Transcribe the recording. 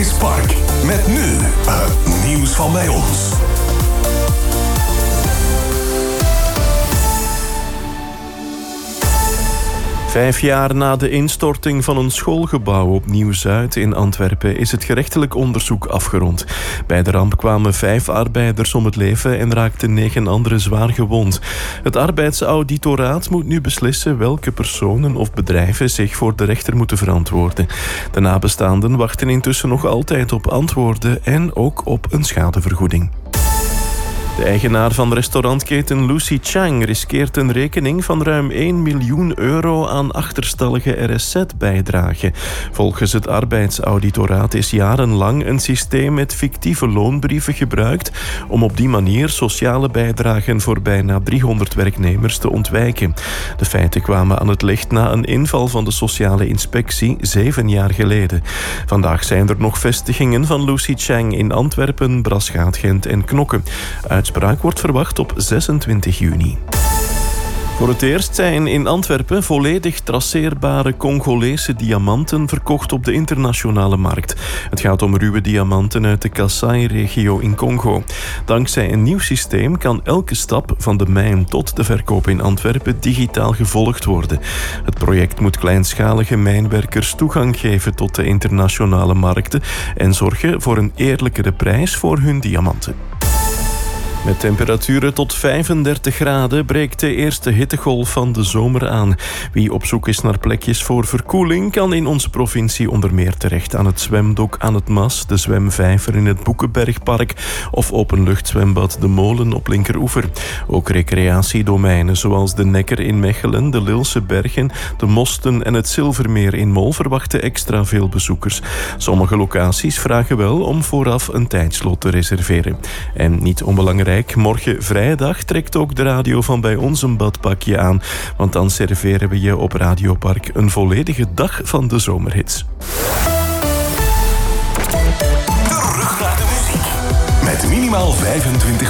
Zomerhits Park. Met nu het nieuws van bij ons. Vijf jaar na de instorting van een schoolgebouw op Nieuw-Zuid in Antwerpen is het gerechtelijk onderzoek afgerond. Bij de ramp kwamen 5 arbeiders om het leven en raakten 9 anderen zwaar gewond. Het arbeidsauditoraat moet nu beslissen welke personen of bedrijven zich voor de rechter moeten verantwoorden. De nabestaanden wachten intussen nog altijd op antwoorden en ook op een schadevergoeding. De eigenaar van restaurantketen Lucy Chang riskeert een rekening van ruim 1 miljoen euro aan achterstallige RSZ-bijdragen. Volgens het arbeidsauditoraat is jarenlang een systeem met fictieve loonbrieven gebruikt om op die manier sociale bijdragen voor bijna 300 werknemers te ontwijken. De feiten kwamen aan het licht na een inval van de sociale inspectie 7 jaar geleden. Vandaag zijn er nog vestigingen van Lucy Chang in Antwerpen, Braschaat, Gent en Knokke. Uitspraak wordt verwacht op 26 juni. Voor het eerst zijn in Antwerpen volledig traceerbare Congolese diamanten verkocht op de internationale markt. Het gaat om ruwe diamanten uit de Kasai-regio in Congo. Dankzij een nieuw systeem kan elke stap van de mijn tot de verkoop in Antwerpen digitaal gevolgd worden. Het project moet kleinschalige mijnwerkers toegang geven tot de internationale markten en zorgen voor een eerlijkere prijs voor hun diamanten. Met temperaturen tot 35 graden breekt de eerste hittegolf van de zomer aan. Wie op zoek is naar plekjes voor verkoeling kan in onze provincie onder meer terecht aan het zwemdok aan het Mas, de zwemvijver in het Boekenbergpark of openluchtzwembad De Molen op Linkeroever. Ook recreatiedomeinen zoals de Nekker in Mechelen, de Lilse Bergen, de Mosten en het Zilvermeer in Mol verwachten extra veel bezoekers. Sommige locaties vragen wel om vooraf een tijdslot te reserveren. En niet onbelangrijk, morgen vrijdag trekt ook de radio van bij ons een badpakje aan. Want dan serveren we je op Radiopark een volledige dag van de zomerhits. Terug naar de muziek. Met minimaal 25